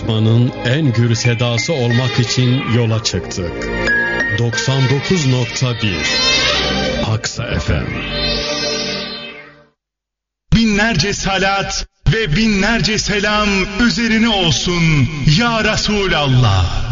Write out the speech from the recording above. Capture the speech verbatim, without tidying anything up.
Batman'ın en gür sedası olmak için yola çıktık. doksan dokuz nokta bir Aksa F M. Binlerce salat ve binlerce selam üzerine olsun ya Resulallah.